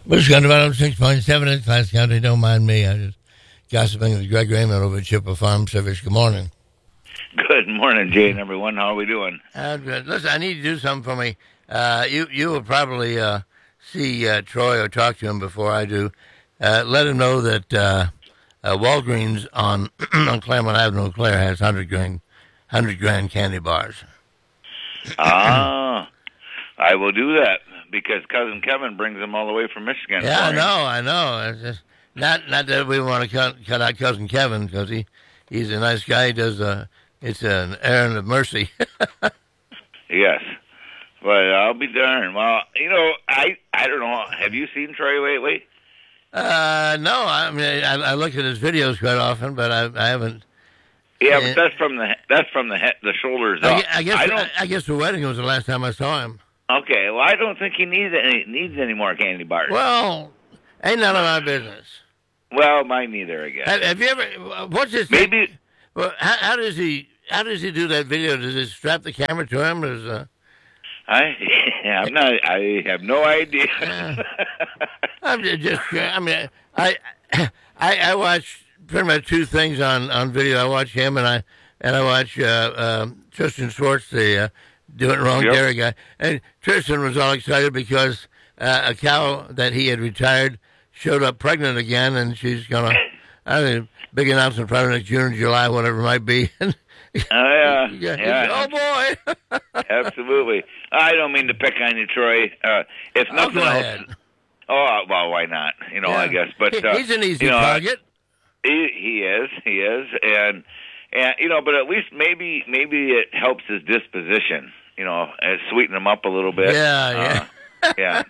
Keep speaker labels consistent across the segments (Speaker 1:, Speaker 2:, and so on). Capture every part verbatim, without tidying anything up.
Speaker 1: Wisconsin about six point seven in Class County. Don't mind me. I just gossiping with Greg Raymond over at Chippewa Farm Service. Good morning.
Speaker 2: Good morning, Jay and everyone. How are we doing?
Speaker 1: Uh, good. Listen, I need you to do something for me. Uh, you you will probably uh, see uh, Troy or talk to him before I do. Uh, let him know that uh, uh, Walgreens on on Claremont Avenue, Clare, has hundred grand hundred grand candy bars.
Speaker 2: Ah, I will do that because cousin Kevin brings them all the way from Michigan.
Speaker 1: Yeah, I know, I know. It's just not not that we want to cut, cut out cousin Kevin because he, he's a nice guy. He does uh, it's an errand of mercy.
Speaker 2: Yes, but I'll be darned. Well, you know, I I don't know. Have you seen Troy lately?
Speaker 1: Uh, no. I mean, I, I look at his videos quite often, but I I haven't.
Speaker 2: Yeah, but that's from the that's from the head, the shoulders
Speaker 1: I,
Speaker 2: up.
Speaker 1: I guess
Speaker 2: I, don't,
Speaker 1: I, I guess the wedding was the last time I saw him.
Speaker 2: Okay, well, I don't think he needs any needs any more candy bars.
Speaker 1: Well, ain't none of my business.
Speaker 2: Well, mine neither, I guess.
Speaker 1: Have, have you ever? What's his?
Speaker 2: Maybe.
Speaker 1: Thing? Well, how, how does he? How does he do that video? Does he strap the camera to him? Or is, uh...
Speaker 2: I I'm not. I have no idea.
Speaker 1: uh, I'm just. I mean, I I I watch pretty much two things on, on video. I watch him and I and I watch uh, uh, Tristan Schwartz, the uh, doing it wrong
Speaker 2: yep.
Speaker 1: dairy guy. And Tristan was all excited because uh, a cow that he had retired showed up pregnant again, and she's gonna. I mean, big announcement probably next June or July, whatever it might be.
Speaker 2: Oh, yeah.
Speaker 1: yeah.
Speaker 2: yeah.
Speaker 1: Oh, boy.
Speaker 2: Absolutely. I don't mean to pick on you, Troy. Uh, if nothing
Speaker 1: oh, go
Speaker 2: else.
Speaker 1: Ahead.
Speaker 2: Oh, well, why not? You know,
Speaker 1: yeah.
Speaker 2: I guess. But uh,
Speaker 1: he's an easy
Speaker 2: you know,
Speaker 1: target.
Speaker 2: He, he is. He is. And, and, you know, but at least maybe maybe it helps his disposition, you know, and sweeten him up a little bit.
Speaker 1: Yeah, yeah.
Speaker 2: Uh, yeah.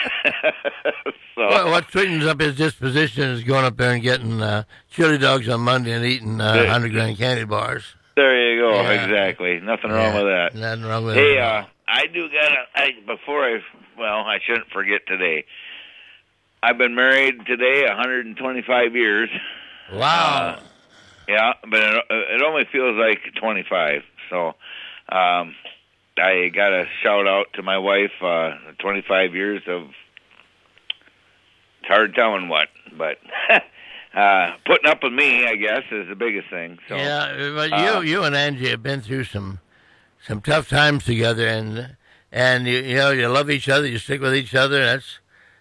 Speaker 2: So,
Speaker 1: well, what sweetens up his disposition is going up there and getting uh, chili dogs on Monday and eating uh, one hundred grand candy bars.
Speaker 2: There you go.
Speaker 1: Yeah.
Speaker 2: Exactly. Nothing
Speaker 1: yeah.
Speaker 2: wrong with that.
Speaker 1: Nothing wrong with
Speaker 2: hey,
Speaker 1: it.
Speaker 2: Hey, uh, I do got to, I, before I, well, I shouldn't forget today. I've been married today one hundred twenty-five years.
Speaker 1: Wow.
Speaker 2: Uh, yeah, but it, it only feels like twenty-five. So um, I got to shout out to my wife, uh, twenty-five years of, it's hard telling what, but uh, putting up with me, I guess, is the biggest thing. So,
Speaker 1: yeah, but you
Speaker 2: uh,
Speaker 1: you and Angie have been through some some tough times together, and and you, you know you love each other, you stick with each other. That's,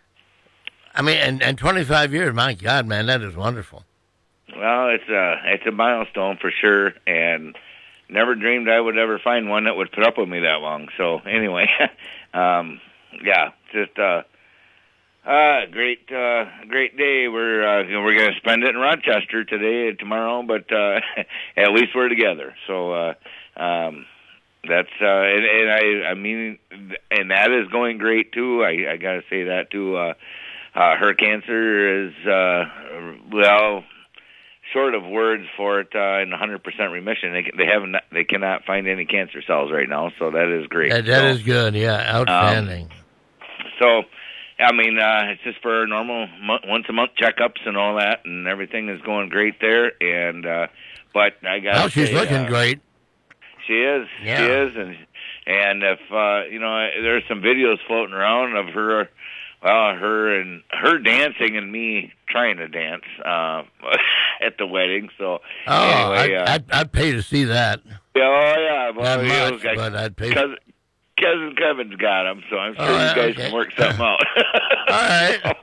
Speaker 1: I mean, and, and twenty-five years, my God, man, that is wonderful.
Speaker 2: Well, it's a it's a milestone for sure, and never dreamed I would ever find one that would put up with me that long. So anyway, um, yeah, just uh, uh, great uh, great day. We're uh, we're going to spend it in Rochester today and tomorrow, but uh, at least we're together. So uh, um, that's uh, and, and I I mean, and that is going great too. I, I got to say that too. Uh, uh, her cancer is uh, well. Short of words for it, uh, in one hundred percent remission. They they haven't they cannot find any cancer cells right now, so that is great.
Speaker 1: That, that
Speaker 2: so,
Speaker 1: is good, yeah, outstanding.
Speaker 2: Um, so, I mean, uh, it's just for normal mo- once a month checkups and all that, and everything is going great there. And uh, but I got.
Speaker 1: Well, she's
Speaker 2: say,
Speaker 1: looking
Speaker 2: uh,
Speaker 1: great.
Speaker 2: She is.
Speaker 1: Yeah.
Speaker 2: She is, and and if uh, you know, there's some videos floating around of her. Well, her and her dancing and me trying to dance uh, at the wedding. So
Speaker 1: oh,
Speaker 2: anyway,
Speaker 1: I'd,
Speaker 2: uh,
Speaker 1: I'd, I'd pay to see that.
Speaker 2: Yeah, oh yeah, well,
Speaker 1: Not
Speaker 2: you know,
Speaker 1: much,
Speaker 2: like,
Speaker 1: but I'd pay.
Speaker 2: cousin, cousin Kevin's got him, so I'm sure
Speaker 1: Oh,
Speaker 2: you
Speaker 1: yeah,
Speaker 2: guys
Speaker 1: okay.
Speaker 2: can work something out.
Speaker 1: All right.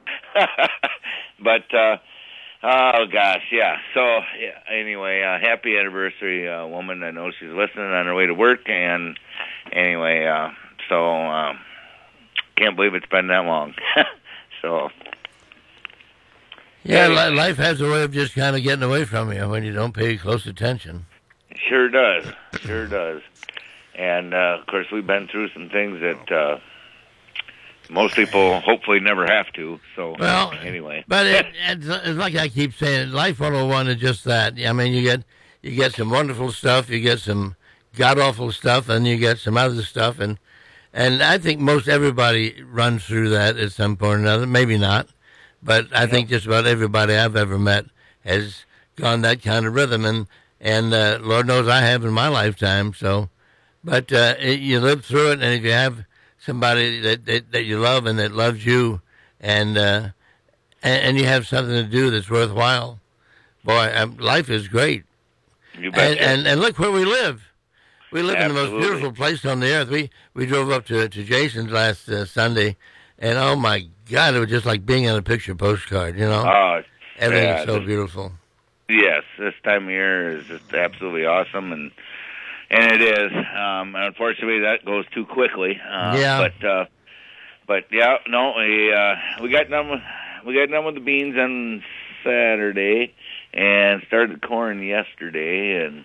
Speaker 2: But uh, oh gosh, yeah. So yeah, anyway, uh, happy anniversary, uh, woman. I know she's listening on her way to work, and anyway, uh, so. Um, Can't believe it's been that long. So,
Speaker 1: yeah,
Speaker 2: hey.
Speaker 1: li- life has a way of just kind of getting away from you when you don't pay close attention.
Speaker 2: Sure does, sure does. And uh, of course, we've been through some things that uh, most people hopefully never have to. So,
Speaker 1: well,
Speaker 2: anyway,
Speaker 1: but it, it's, it's like I keep saying, Life one oh one is just that. I mean, you get you get some wonderful stuff, you get some god awful stuff, and you get some other stuff, and. And I think most everybody runs through that at some point or another. Maybe not, but I think just about everybody I've ever met has gone that kind of rhythm, and and uh, Lord knows I have in my lifetime. So, but uh, it, you live through it, and if you have somebody that, that that you love and that loves you, and uh, and, and you have something to do that's worthwhile. Boy, um, life is great.
Speaker 2: You bet.
Speaker 1: And, and and look where we live. We live
Speaker 2: Absolutely.
Speaker 1: in the most beautiful place on the earth. We we drove up to to Jason's last uh, Sunday, and oh my God, it was just like being on a picture postcard. You know,
Speaker 2: Oh,
Speaker 1: everything's
Speaker 2: yeah,
Speaker 1: so
Speaker 2: this-
Speaker 1: beautiful.
Speaker 2: Yes, this time of year is just absolutely awesome, and and it is. Um, unfortunately, that goes too quickly. Uh,
Speaker 1: Yeah.
Speaker 2: But uh, but yeah, no, we uh, we got done with we got done with the beans on Saturday, and started corn yesterday, and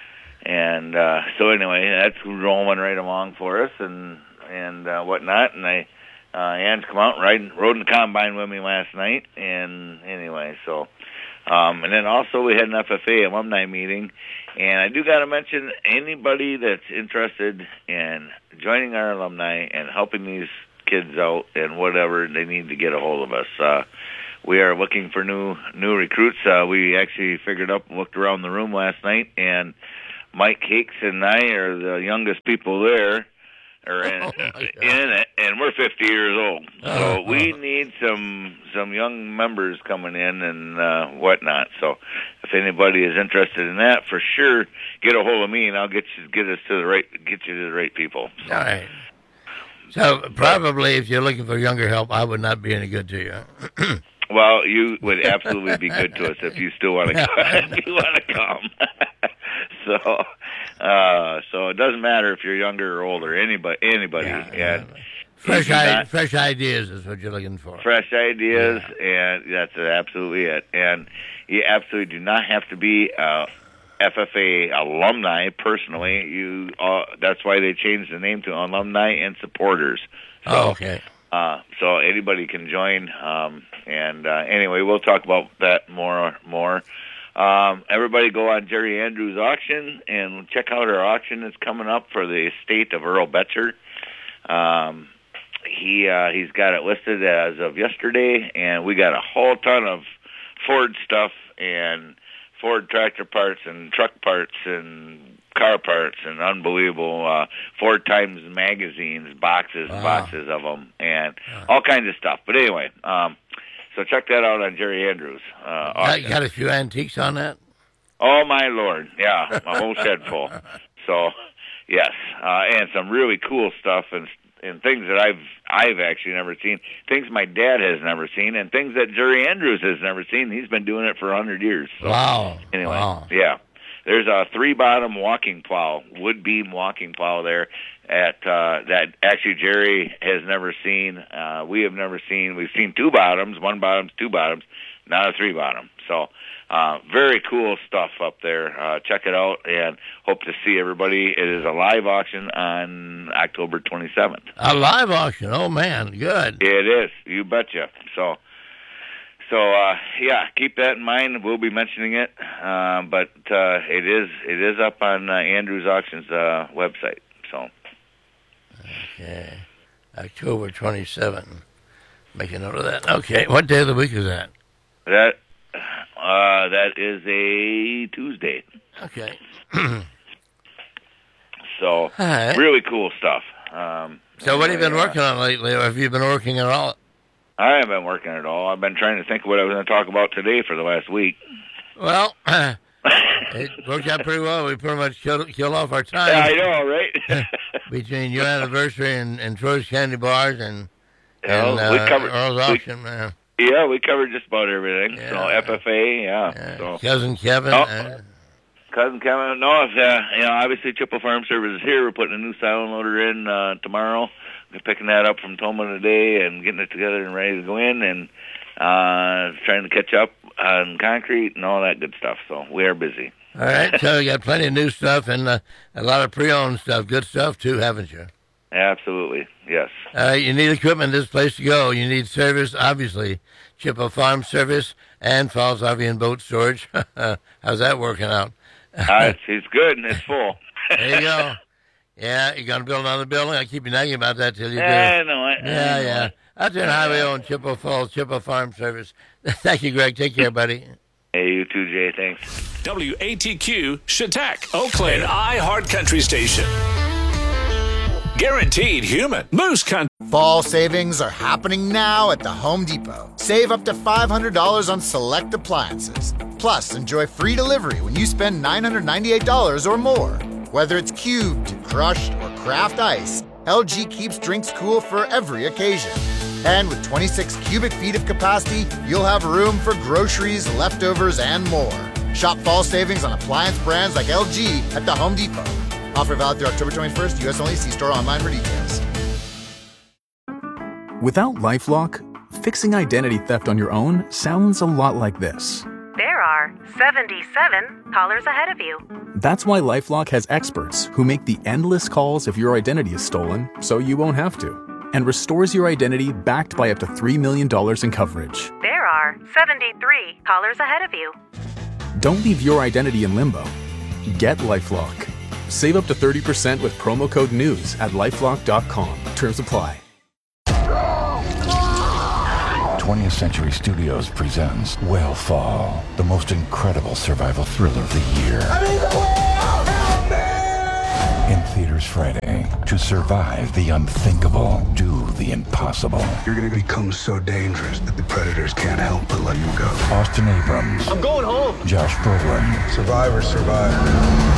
Speaker 2: and uh, so anyway, that's rolling right along for us, and and uh, whatnot, and I. Uh, Ann's come out and ride, rode in the combine with me last night, and anyway, so. Um, and then also we had an F F A alumni meeting, and I do got to mention anybody that's interested in joining our alumni and helping these kids out and whatever, they need to get a hold of us. Uh, we are looking for new new recruits. Uh, we actually figured up and looked around the room last night, and Mike Hakes and I are the youngest people there. Or in,
Speaker 1: Oh, my God.
Speaker 2: in it, and we're fifty years old, so
Speaker 1: Oh,
Speaker 2: we
Speaker 1: oh.
Speaker 2: need some some young members coming in and uh, whatnot. So, if anybody is interested in that, for sure, get a hold of me, and I'll get you get us to the right get you to the right people.
Speaker 1: All right. So probably, if you're looking for younger help, I would not be any good to you.
Speaker 2: Well, you would absolutely be good to us if you still want to if you want to come. so, uh, so it doesn't matter if you're younger or older. Anybody, anybody,
Speaker 1: Yeah,
Speaker 2: and
Speaker 1: yeah. Fresh,
Speaker 2: you do
Speaker 1: I,
Speaker 2: not-
Speaker 1: fresh ideas is what you're looking for.
Speaker 2: fresh ideas, and that's absolutely it. And you absolutely do not have to be a F F A alumni personally. You uh, that's why they changed the name to alumni and supporters. So,
Speaker 1: Oh, okay.
Speaker 2: uh, so anybody can join. Um, and uh, anyway, we'll talk about that more. More. Um, everybody go on Jerry Andrews' auction and check out our auction that's coming up for the estate of Earl Betcher. Um, he uh, he's got it listed as of yesterday, and we got a whole ton of Ford stuff and Ford tractor parts and truck parts and car parts and unbelievable uh, Ford Times magazines, boxes,
Speaker 1: Wow.
Speaker 2: boxes of them, and all kinds of stuff. But anyway, um, so check that out on Jerry Andrews. Uh,
Speaker 1: Got,
Speaker 2: auction.
Speaker 1: got a few antiques on that?
Speaker 2: Oh my Lord, yeah, my whole shed full. So, yes, uh, and some really cool stuff and and things that I've I've actually never seen, things my dad has never seen, and things that Jerry Andrews has never seen. He's been doing it for a hundred years. So,
Speaker 1: Wow.
Speaker 2: Anyway,
Speaker 1: Wow.
Speaker 2: yeah, there's a three bottom walking plow, wood beam walking plow there at uh, that actually Jerry has never seen. Uh, we have never seen. We've seen two bottoms, one bottoms, two bottoms, not a three bottom. So. Uh, very cool stuff up there. Uh, check it out, and hope to see everybody. It is a live auction on October twenty-seventh.
Speaker 1: A live auction. Oh, man. Good.
Speaker 2: It is, you betcha. So, so uh, yeah, keep that in mind. We'll be mentioning it, uh, but uh, it is it is up on uh, Andrews Auctions uh, website. So,
Speaker 1: Okay. October twenty-seventh. Make a note of that. Okay. What day of the week is that?
Speaker 2: that uh, that is a Tuesday.
Speaker 1: Okay.
Speaker 2: So,
Speaker 1: All right.
Speaker 2: really cool stuff. Um,
Speaker 1: So what have you been
Speaker 2: anyway, uh,
Speaker 1: working on lately, or have you been working at all?
Speaker 2: I haven't been working at all. I've been trying to think of what I was going to talk about today for the last week.
Speaker 1: Well, it worked out pretty well. We pretty much killed, killed off our time.
Speaker 2: Yeah, I know, right?
Speaker 1: Between your anniversary and, and Troy's Candy Bars and,
Speaker 2: Yeah,
Speaker 1: and uh,
Speaker 2: we covered-
Speaker 1: Earl's
Speaker 2: we-
Speaker 1: Auction, man.
Speaker 2: Yeah, we covered just about everything.
Speaker 1: Yeah.
Speaker 2: So F F A, yeah.
Speaker 1: Uh,
Speaker 2: So
Speaker 1: Cousin Kevin.
Speaker 2: Oh.
Speaker 1: Uh,
Speaker 2: cousin Kevin, no, if, uh, you know, obviously Chippewa Farm Service is here. We're putting a new silent loader in uh, tomorrow. We're picking that up from Toma today and getting it together and ready to go in, and uh, trying to catch up on concrete and all that good stuff. So we are busy.
Speaker 1: all right, so you got plenty of new stuff and uh, a lot of pre-owned stuff. Good stuff, too, haven't you?
Speaker 2: Absolutely, yes.
Speaker 1: Uh, you need equipment, this place to go. You need service, obviously. Chippewa Farm Service and Falls R V and Boat Storage. How's that working out?
Speaker 2: Uh, it's, it's good and it's full.
Speaker 1: There you go. Yeah, you're going to build another building? I keep you nagging about that till you do.
Speaker 2: I know it.
Speaker 1: Yeah,
Speaker 2: I know
Speaker 1: yeah.
Speaker 2: it.
Speaker 1: Out there in Highway O in Chippewa Falls, Chippewa Farm Service. Thank you, Greg. Take care, buddy.
Speaker 2: Hey, you too, Jay. Thanks.
Speaker 3: W A T Q, Chautauqua, Oakland, iHeart Country Station. Guaranteed human. Moose Country.
Speaker 4: Fall savings are happening now at the Home Depot. Save up to five hundred dollars on select appliances. Plus, enjoy free delivery when you spend nine hundred ninety-eight dollars or more. Whether it's cubed, crushed, or craft ice, L G keeps drinks cool for every occasion. And with twenty-six cubic feet of capacity, you'll have room for groceries, leftovers, and more. Shop fall savings on appliance brands like L G at the Home Depot. Offer valid through October twenty-first, U S only. See store online for details.
Speaker 5: Without LifeLock, fixing identity theft on your own sounds a lot like this.
Speaker 6: There are seventy-seven callers ahead of you.
Speaker 5: That's why LifeLock has experts who make the endless calls if your identity is stolen, so you won't have to, and restores your identity backed by up to three million dollars in coverage.
Speaker 6: There are seventy-three callers ahead of you.
Speaker 5: Don't leave your identity in limbo. Get LifeLock. Save up to thirty percent with promo code NEWS at lifelock dot com. Terms apply.
Speaker 7: twentieth Century Studios presents Whale the most incredible survival thriller of the year.
Speaker 8: I mean, the whale! Help me!
Speaker 7: In theaters Friday. To survive the unthinkable, do the impossible.
Speaker 9: You're gonna become so dangerous that the predators can't help but let you go.
Speaker 7: Austin Abrams.
Speaker 8: I'm going home.
Speaker 7: Josh Brolin.
Speaker 9: Survivor, survivor.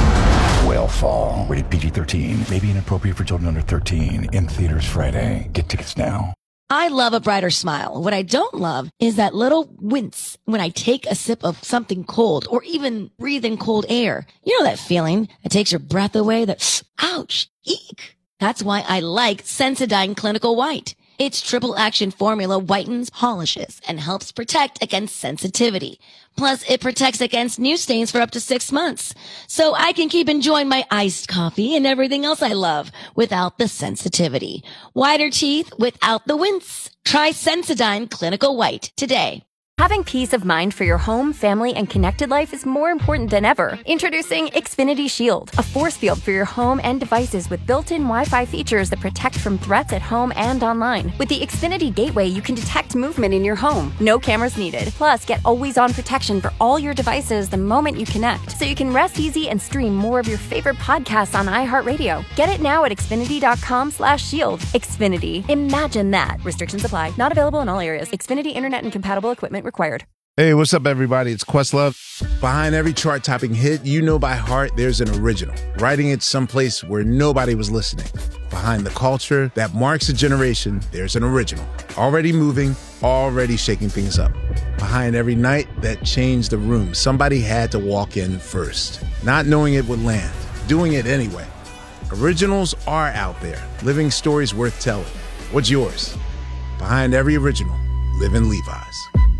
Speaker 7: Whale Rated P G thirteen. May be inappropriate for children under thirteen. In theaters Friday. Get tickets now.
Speaker 10: I love a brighter smile. What I don't love is that little wince when I take a sip of something cold or even breathe in cold air. You know that feeling that takes your breath away, that ouch, eek. That's why I like Sensodyne Clinical White. Its triple action formula whitens, polishes, and helps protect against sensitivity. Plus, it protects against new stains for up to six months. So I can keep enjoying my iced coffee and everything else I love without the sensitivity. Whiter teeth without the wince. Try Sensodyne Clinical White today.
Speaker 11: Having peace of mind for your home, family, and connected life is more important than ever. Introducing Xfinity Shield, a force field for your home and devices with built-in Wi-Fi features that protect from threats at home and online. With the Xfinity Gateway, you can detect movement in your home. No cameras needed. Plus, get always-on protection for all your devices the moment you connect, so you can rest easy and stream more of your favorite podcasts on iHeartRadio. Get it now at Xfinity.com slash shield. Xfinity. Imagine that. Restrictions apply. Not available in all areas. Xfinity Internet and compatible equipment required.
Speaker 12: Hey, what's up, everybody? It's Questlove. Behind every chart-topping hit you know by heart, there's an original, writing it someplace where nobody was listening. Behind the culture that marks a generation, there's an original, already moving, already shaking things up. Behind every night that changed the room, somebody had to walk in first, not knowing it would land, doing it anyway. Originals are out there, living stories worth telling. What's yours? Behind every original, live in Levi's.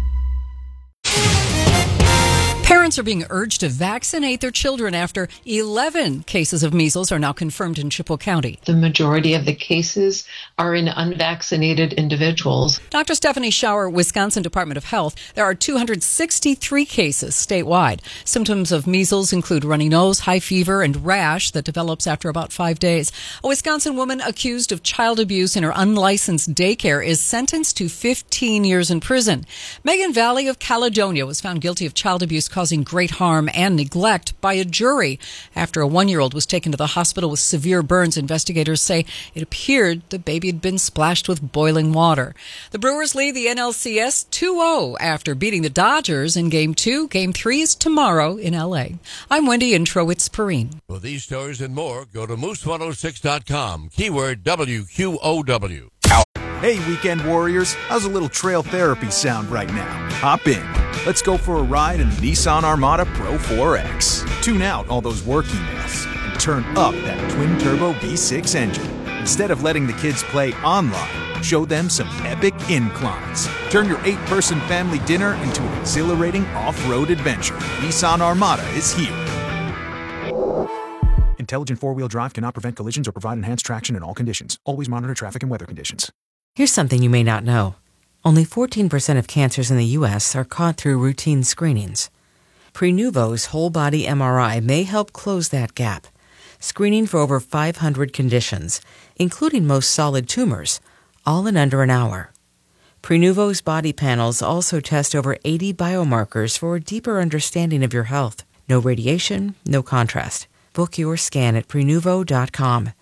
Speaker 13: Parents are being urged to vaccinate their children after eleven cases of measles are now confirmed in Chippewa County.
Speaker 14: The majority of the cases are in unvaccinated individuals.
Speaker 13: Doctor Stephanie Schauer, Wisconsin Department of Health, there are two hundred sixty-three cases statewide. Symptoms of measles include runny nose, high fever, and rash that develops after about five days. A Wisconsin woman accused of child abuse in her unlicensed daycare is sentenced to fifteen years in prison. Megan Valley of Caledonia was found guilty of child abuse causing great harm and neglect by a jury. After a one-year-old was taken to the hospital with severe burns, investigators say it appeared the baby had been splashed with boiling water. The Brewers lead the N L C S two oh after beating the Dodgers in Game two. Game three is tomorrow in L A. I'm Wendy Introwitz-Perrine.
Speaker 15: For these stories and more, go to moose one oh six dot com, keyword W Q O W.
Speaker 16: Hey, weekend warriors, how's a little trail therapy sound right now? Hop in. Let's go for a ride in the Nissan Armada Pro four X. Tune out all those work emails and turn up that twin-turbo V six engine. Instead of letting the kids play online, show them some epic inclines. Turn your eight-person family dinner into an exhilarating off-road adventure. Nissan Armada is here. Intelligent four-wheel drive cannot prevent collisions or provide enhanced traction in all conditions. Always monitor traffic and weather conditions.
Speaker 17: Here's something you may not know. Only fourteen percent of cancers in the U S are caught through routine screenings. Prenuvo's whole-body M R I may help close that gap, screening for over five hundred conditions, including most solid tumors, all in under an hour. Prenuvo's body panels also test over eighty biomarkers for a deeper understanding of your health. No radiation, no contrast. Book your scan at Prenuvo dot com.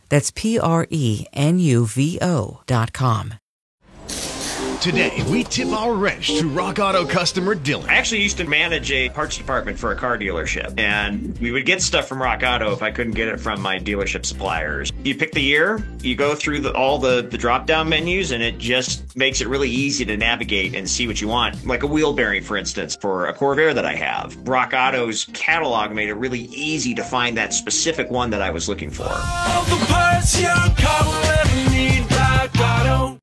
Speaker 17: That's P R E N U V O dot com.
Speaker 18: Today, we tip our wrench to Rock Auto customer Dylan.
Speaker 19: I actually used to manage a parts department for a car dealership, and we would get stuff from Rock Auto if I couldn't get it from my dealership suppliers. You pick the year, you go through the, all the, the drop-down menus, and it just makes it really easy to navigate and see what you want. Like a wheel bearing, for instance, for a Corvair that I have. Rock Auto's catalog made it really easy to find that specific one that I was looking for.
Speaker 8: All the parts your car will ever need, Rock Auto.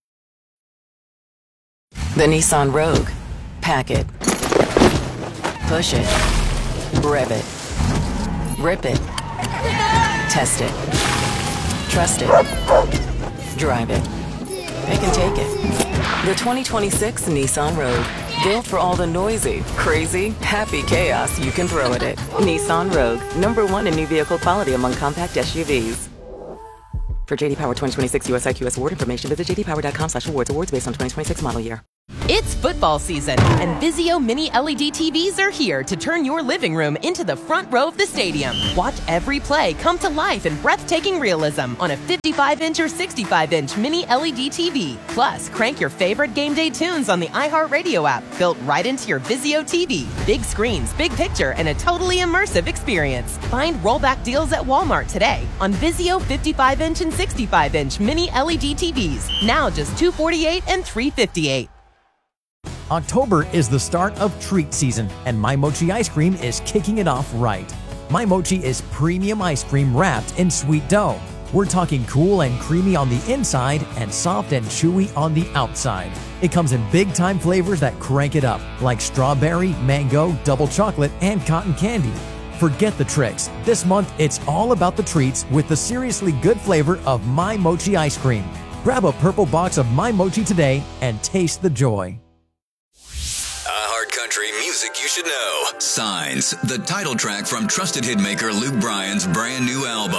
Speaker 20: The Nissan Rogue. Pack it. Push it. Rev it. Rip it. Test it. Trust it. Drive it. They can take it. The twenty twenty-six Nissan Rogue. Built for all the noisy, crazy, happy chaos you can throw at it. Nissan Rogue. Number one in new vehicle quality among compact S U Vs. For J D Power twenty twenty-six U S I Q S award information, visit j d power dot com slash awards. Awards based on twenty twenty-six model year.
Speaker 21: It's football season, and Vizio Mini L E D T Vs are here to turn your living room into the front row of the stadium. Watch every play come to life in breathtaking realism on a fifty-five inch or sixty-five inch Mini L E D T V. Plus, crank your favorite game day tunes on the iHeartRadio app, built right into your Vizio T V. Big screens, big picture, and a totally immersive experience. Find rollback deals at Walmart today on Vizio fifty-five inch and sixty-five inch Mini L E D T Vs. Now just two hundred forty-eight dollars and three hundred fifty-eight dollars.
Speaker 22: October is the start of treat season, and My Mochi ice cream is kicking it off right. My Mochi is premium ice cream wrapped in sweet dough. We're talking cool and creamy on the inside and soft and chewy on the outside. It comes in big-time flavors that crank it up, like strawberry, mango, double chocolate, and cotton candy. Forget the tricks. This month, it's all about the treats with the seriously good flavor of My Mochi ice cream. Grab a purple box of My Mochi today and taste the joy.
Speaker 23: Country music you should know. Signs, the title track from trusted hitmaker Luke Bryan's brand new album.